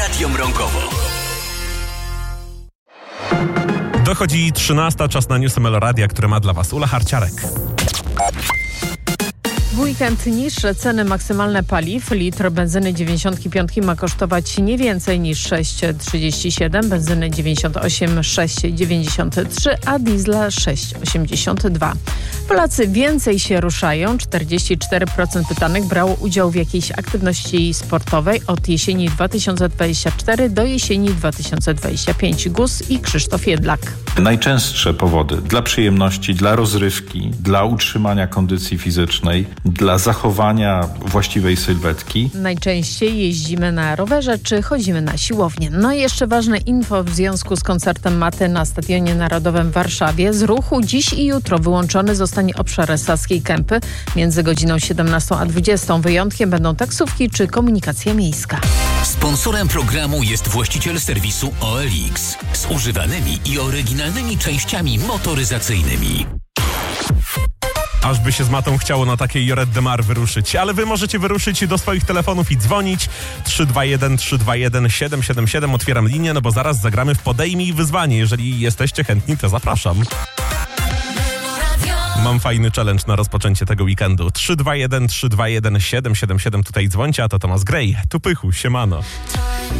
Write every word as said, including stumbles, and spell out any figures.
Radio Mrągowo. Dochodzi trzynasta, czas na newsy Meloradia, które ma dla Was Ula Harciarek. W weekend niższe ceny maksymalne paliw. Litr benzyny dziewięćdziesiąt pięć ma kosztować nie więcej niż sześć trzydzieści siedem, benzyny dziewięćdziesiąt osiem sześć dziewięćdziesiąt trzy, a diesla sześć osiemdziesiąt dwa. Polacy więcej się ruszają. czterdzieści cztery procent pytanych brało udział w jakiejś aktywności sportowej od jesieni dwa tysiące dwudziestego czwartego do jesieni dwa tysiące dwudziestego piątego. Gus i Krzysztof Jedlak. Najczęstsze powody dla przyjemności, dla rozrywki, dla utrzymania kondycji fizycznej, dla zachowania właściwej sylwetki. Najczęściej jeździmy na rowerze czy chodzimy na siłownię. No i jeszcze ważne info w związku z koncertem Maty na Stadionie Narodowym w Warszawie. Z ruchu dziś i jutro wyłączony zostanie obszar Saskiej Kępy między godziną siedemnastą a dwudziestą. Wyjątkiem będą taksówki czy komunikacja miejska. Sponsorem programu jest właściciel serwisu O L X z używanymi i oryginalnymi częściami motoryzacyjnymi. Aż by się z Matą chciało na takiej Joret de Mar wyruszyć. Ale wy możecie wyruszyć do swoich telefonów i dzwonić. trzy dwa jeden trzy dwa jeden siedem siedem siedem. Otwieram linię, no bo zaraz zagramy w Podejmij wyzwanie. Jeżeli jesteście chętni, to zapraszam. Mam fajny challenge na rozpoczęcie tego weekendu. trzy dwa jeden trzy dwa jeden siedem siedem siedem. Tutaj dzwońcie, a to Tomasz Gray. Tu Pychu, siemano.